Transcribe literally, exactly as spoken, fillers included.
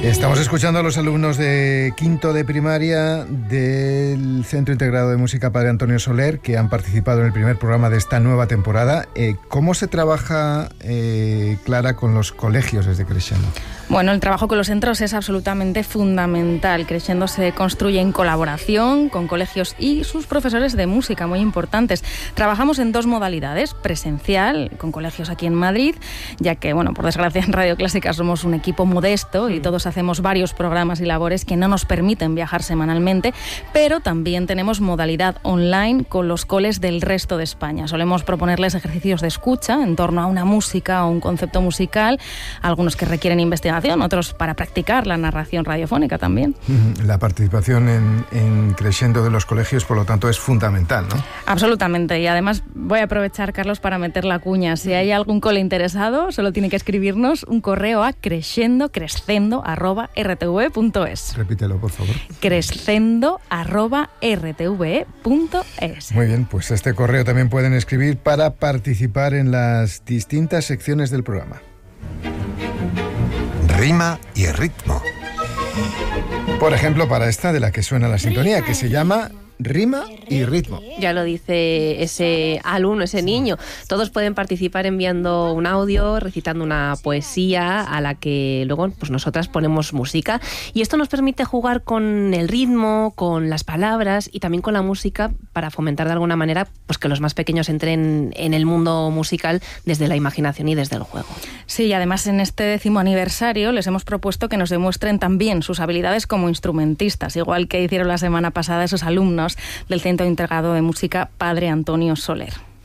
Estamos escuchando a los alumnos de quinto de primaria del Centro Integrado de Música Padre Antonio Soler, que han participado en el primer programa de esta nueva temporada. Eh, ¿Cómo se trabaja, eh, Clara, con los colegios desde Crescendo? Bueno, el trabajo con los centros es absolutamente fundamental. Crescendo se construye en colaboración con colegios y sus profesores de música, muy importantes. Trabajamos en dos modalidades: presencial, con colegios aquí en Madrid, ya que, bueno, por desgracia en Radio Clásica somos un equipo modesto y todos hacemos varios programas y labores que no nos permiten viajar semanalmente, pero también tenemos modalidad online con los coles del resto de España. Solemos proponerles ejercicios de escucha en torno a una música o un concepto musical, algunos que requieren investigación, otros para practicar la narración radiofónica también. La participación en, en Crescendo de los colegios, por lo tanto, es fundamental, ¿no? Absolutamente, y además voy a aprovechar, Carlos, para meter la cuña. Si hay algún cole interesado, solo tiene que escribirnos un correo a crescendo, crescendo, arroba rtv punto es. Repítelo, por favor. crescendo, arroba rtv punto es. Muy bien, pues este correo también pueden escribir para participar en las distintas secciones del programa. Rima y ritmo. Por ejemplo, para esta de la que suena la sintonía, que se llama Rima y Ritmo. Ya lo dice ese alumno, ese niño. Todos pueden participar enviando un audio, recitando una poesía a la que luego pues nosotras ponemos música. Y esto nos permite jugar con el ritmo, con las palabras y también con la música para fomentar de alguna manera pues que los más pequeños entren en el mundo musical desde la imaginación y desde el juego. Sí, y además en este décimo aniversario les hemos propuesto que nos demuestren también sus habilidades como instrumentistas, igual que hicieron la semana pasada esos alumnos del Centro Integrado de Música Padre Antonio Soler.